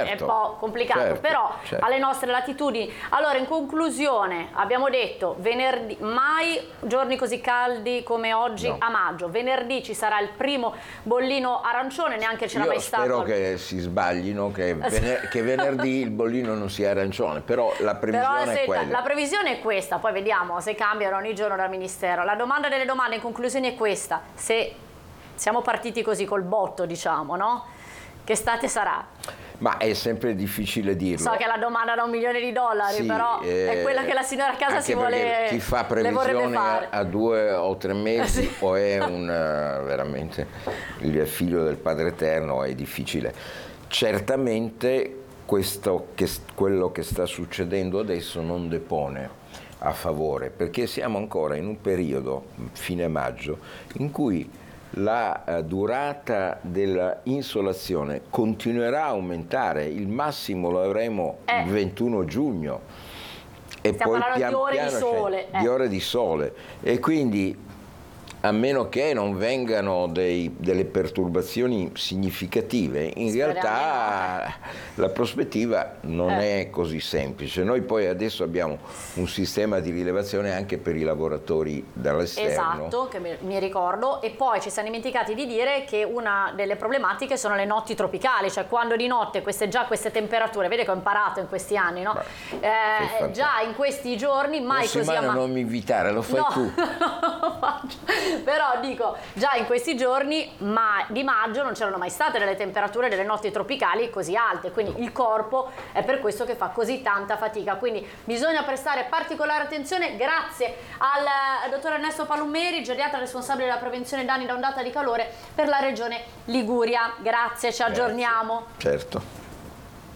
è un po' complicato, certo, però certo. alle nostre latitudini. Allora, in conclusione, abbiamo detto venerdì, mai giorni così caldi come oggi No. a maggio. Venerdì ci sarà il primo bollino arancione, neanche c'era mai stato. Io spero che si sbaglino, che venerdì il bollino non sia arancione, però la previsione è quella. La previsione è questa, poi vediamo se cambiano ogni giorno dal Ministero. La domanda delle domande in conclusione è questa: se siamo partiti così col botto, diciamo, no? Che estate sarà? Ma è sempre difficile dirlo. So che è la domanda da $1 milione, sì, però è quella che la signora a casa si vuole. Chi fa previsioni a 2 o 3 mesi sì. O è veramente il figlio del Padre Eterno, è difficile. Certamente quello che sta succedendo adesso non depone a favore, perché siamo ancora in un periodo, fine maggio, in cui la durata dell'insolazione continuerà a aumentare, il massimo lo avremo il 21 giugno e stiamo poi pian di ore di sole, di ore di sole, e quindi a meno che non vengano delle perturbazioni significative, in realtà la prospettiva non è così semplice. Noi poi adesso abbiamo un sistema di rilevazione anche per i lavoratori dall'esterno. Esatto, che mi ricordo, e poi ci siamo dimenticati di dire che una delle problematiche sono le notti tropicali, cioè quando di notte queste temperature, vede che ho imparato in questi anni, no? Già in questi giorni mai così non mi invitare, lo fai tu. No, lo faccio. Però dico, già in questi giorni di maggio non c'erano mai state delle temperature delle notti tropicali così alte, quindi il corpo è per questo che fa così tanta fatica, quindi bisogna prestare particolare attenzione. Grazie al dottor Ernesto Palumeri, geriatra responsabile della prevenzione danni da ondata di calore per la regione Liguria. Grazie, ci aggiorniamo. Certo.